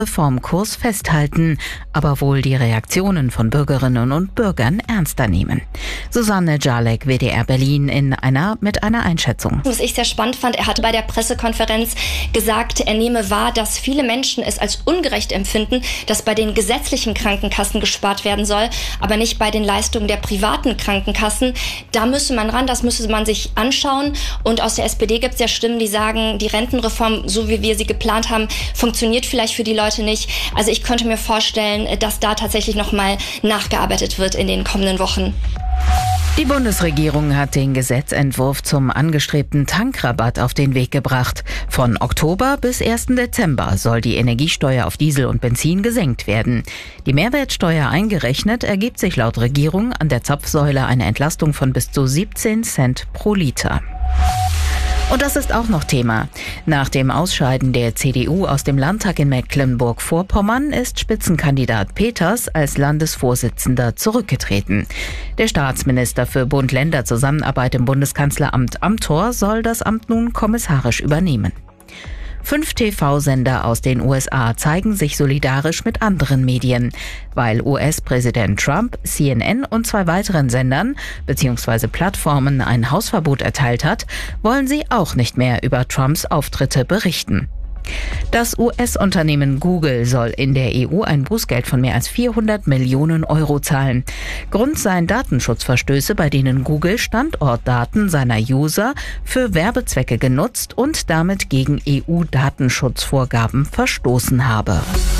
Reformkurs festhalten, aber wohl die Reaktionen von Bürgerinnen und Bürgern ernster nehmen. Susanne Jalek, WDR Berlin, mit einer Einschätzung. Was ich sehr spannend fand, er hat bei der Pressekonferenz gesagt, er nehme wahr, dass viele Menschen es als ungerecht empfinden, dass bei den gesetzlichen Krankenkassen gespart werden soll, aber nicht bei den Leistungen der privaten Krankenkassen. Da müsse man ran, das müsse man sich anschauen. Und aus der SPD gibt es ja Stimmen, die sagen, die Rentenreform, so wie wir sie geplant haben, funktioniert vielleicht für die Leute nicht. Also ich könnte mir vorstellen, dass da tatsächlich nochmal nachgearbeitet wird in den kommenden Wochen. Die Bundesregierung hat den Gesetzentwurf zum angestrebten Tankrabatt auf den Weg gebracht. Von Oktober bis 1. Dezember soll die Energiesteuer auf Diesel und Benzin gesenkt werden. Die Mehrwertsteuer eingerechnet ergibt sich laut Regierung an der Zapfsäule eine Entlastung von bis zu 17 Cent pro Liter. Und das ist auch noch Thema. Nach dem Ausscheiden der CDU aus dem Landtag in Mecklenburg-Vorpommern ist Spitzenkandidat Peters als Landesvorsitzender zurückgetreten. Der Staatsminister für Bund-Länder-Zusammenarbeit im Bundeskanzleramt Amthor soll das Amt nun kommissarisch übernehmen. 5 TV-Sender aus den USA zeigen sich solidarisch mit anderen Medien. Weil US-Präsident Trump CNN und 2 weiteren Sendern bzw. Plattformen ein Hausverbot erteilt hat, wollen sie auch nicht mehr über Trumps Auftritte berichten. Das US-Unternehmen Google soll in der EU ein Bußgeld von mehr als 400 Millionen Euro zahlen. Grund seien Datenschutzverstöße, bei denen Google Standortdaten seiner User für Werbezwecke genutzt und damit gegen EU-Datenschutzvorgaben verstoßen habe.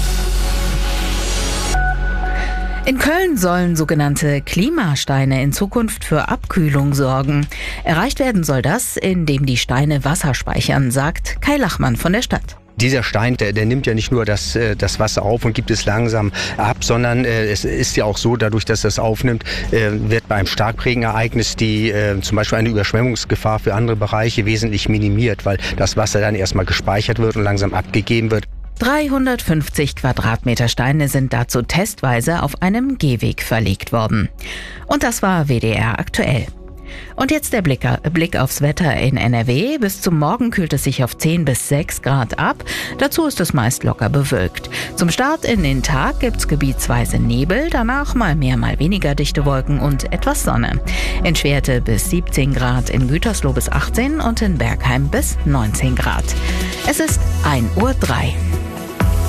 In Köln sollen sogenannte Klimasteine in Zukunft für Abkühlung sorgen. Erreicht werden soll das, indem die Steine Wasser speichern, sagt Kai Lachmann von der Stadt. Dieser Stein, der nimmt ja nicht nur das Wasser auf und gibt es langsam ab, sondern es ist ja auch so, dadurch, dass das aufnimmt, wird bei einem Starkregenereignis zum Beispiel eine Überschwemmungsgefahr für andere Bereiche wesentlich minimiert, weil das Wasser dann erstmal gespeichert wird und langsam abgegeben wird. 350 Quadratmeter Steine sind dazu testweise auf einem Gehweg verlegt worden. Und das war WDR aktuell. Und jetzt der Blick aufs Wetter in NRW. Bis zum Morgen kühlt es sich auf 10 bis 6 Grad ab. Dazu ist es meist locker bewölkt. Zum Start in den Tag gibt's gebietsweise Nebel, danach mal mehr, mal weniger dichte Wolken und etwas Sonne. In Schwerte bis 17 Grad, in Gütersloh bis 18 und in Bergheim bis 19 Grad. Es ist 1:03 Uhr.